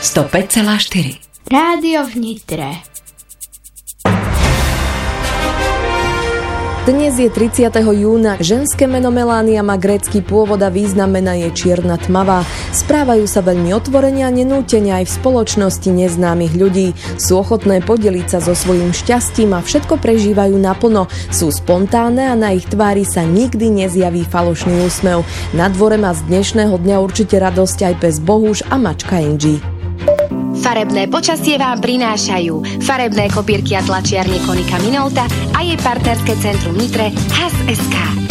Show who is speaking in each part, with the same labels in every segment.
Speaker 1: 105,4.
Speaker 2: Rádio v Nitre.
Speaker 3: Dnes je 30. júna. Ženské meno Melánia má grécky pôvod a význam mena je čierna tmavá. Správajú sa veľmi otvorene a nenútene aj v spoločnosti neznámych ľudí. Sú ochotné podeliť sa so svojím šťastím a všetko prežívajú naplno. Sú spontánne a na ich tvári sa nikdy nezjaví falošný úsmev. Na dvore má z dnešného dňa určite radosť aj pes Bohuš a mačka Angie.
Speaker 4: Farebné počasie vám prinášajú farebné kopírky a tlačiarne Konika Minolta a jej partnerské centrum Nitre Has.sk.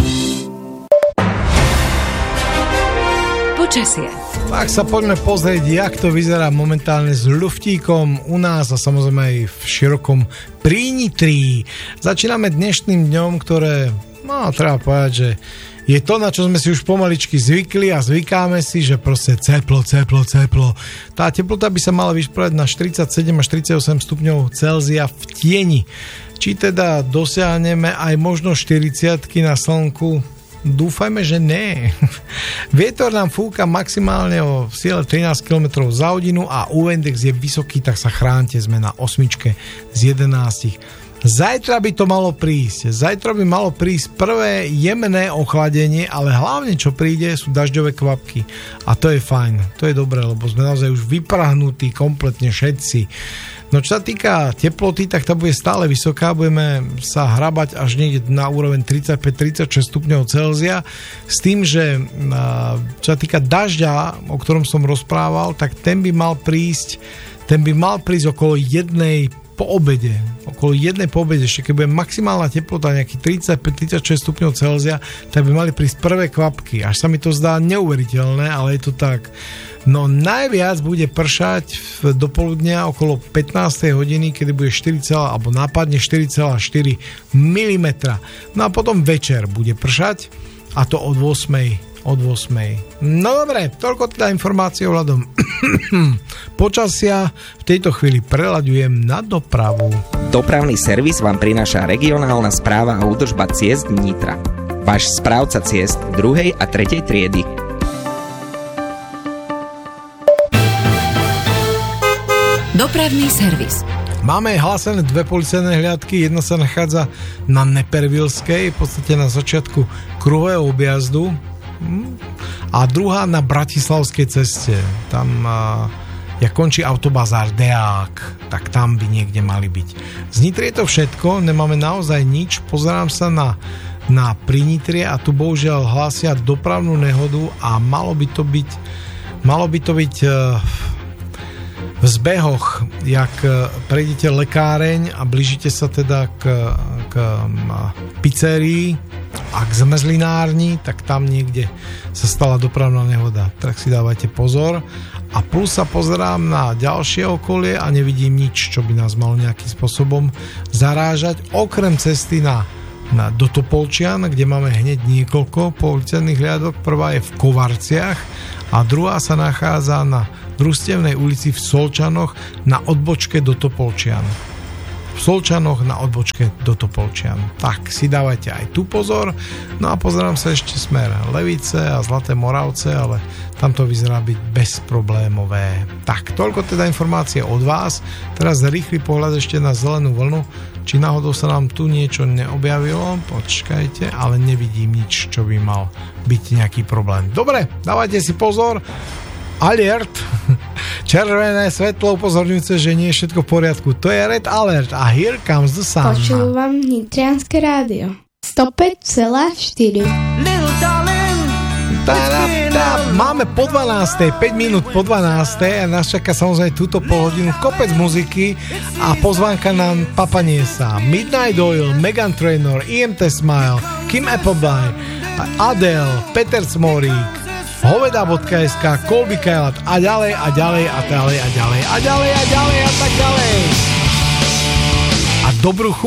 Speaker 1: Počasie.
Speaker 5: Tak sa poďme pozrieť, jak to vyzerá momentálne s ľuftíkom u nás a samozrejme aj v širokom Prínitrí. Začíname dnešným dňom, ktoré, treba povedať, že je to, na čo sme si už pomaličky zvykli a zvykáme si, že proste teplo. Tá teplota by sa mala vyšplať na 47 až 38 stupňov Celzia v tieni. Či teda dosiahneme aj možno 40-ky na slnku? Dúfajme, že nie. Vietor nám fúka maximálne o síle 13 km za hodinu a U-index je vysoký, tak sa chránte, sme na 8 z 11. Zajtra by to malo prísť. Zajtra by malo prísť prvé jemné ochladenie, ale hlavne čo príde sú dažďové kvapky. A to je fajn, to je dobré, lebo sme naozaj už vyprahnutí kompletne všetci. No čo sa týka teploty, tak tá bude stále vysoká, budeme sa hrabať až niekde na úroveň 35-36 stupňov Celzia, s tým, že čo sa týka dažďa, o ktorom som rozprával, tak ten by mal prísť okolo jednej po obede, ešte keď bude maximálna teplota nejakých 35-36 stupňov Celzia, tak by mali prísť prvé kvapky. Až sa mi to zdá neuveriteľné, ale je to tak. No najviac bude pršať do poludnia okolo 15. hodiny, kedy bude alebo nápadne 4,4 mm. No a potom večer bude pršať a to od 8. No dobre, toľko teda informácií ohľadom počasia. V tejto chvíli prelaďujem na dopravu.
Speaker 6: Dopravný servis vám prináša regionálna správa a údržba ciest Nitra. Váš správca ciest 2. a 3. triedy.
Speaker 1: Dopravný servis.
Speaker 5: Máme hlásené dve policajné hliadky, jedna sa nachádza na Nepervilskej, v podstate na začiatku kruhového objazdu, a druhá na Bratislavskej ceste. Tam, jak končí autobazár Deák, tak tam by niekde mali byť. Z Nitry je to všetko, nemáme naozaj nič. Pozerám sa na Prinitrie a tu bohužiaľ hlásia dopravnú nehodu a malo by to byť v zbehoch, jak prejdete lekáreň a blížite sa teda k pizzerii a k zmrzlinárni, tak tam niekde sa stala dopravná nehoda. Tak si dávajte pozor. A plus sa pozerám na ďalšie okolie a nevidím nič, čo by nás malo nejakým spôsobom zarážať. Okrem cesty do Topolčian, kde máme hneď niekoľko policajných hliadok. Prvá je v Kovarciach a druhá sa nachádza na Družstevnej ulici v Solčanoch na odbočke do Topolčian. V Solčanoch na odbočke do Topolčian. Tak si dávajte aj tu pozor. No a pozerám sa ešte smer Levice a Zlaté Moravce, ale tam to vyzerá byť bezproblémové. Tak, toľko teda informácie od vás. Teraz rýchly pohľad ešte na zelenú vlnu. Či náhodou sa nám tu niečo neobjavilo? Počkajte, ale nevidím nič, čo by mal byť nejaký problém. Dobre, dávajte si pozor. Alert, červené svetlo upozorňujúce, že nie je všetko v poriadku. To je Red Alert a Here Comes the Sun.
Speaker 2: Počúvam Nitrianske rádio 105,4.
Speaker 5: Máme po 12, 5 minút po 12 a nás čaká samozrejme túto polhodinu kopec muziky a pozvánka na papanie sa. Midnight Oil, Meghan Trainor, IMT Smile, Kim Appleby, Adele, Peter Smorík, Hoveda.sk, Colby Kylat a ďalej a ďalej a ďalej a ďalej a ďalej a ďalej a tak ďalej. A dobrú chuť.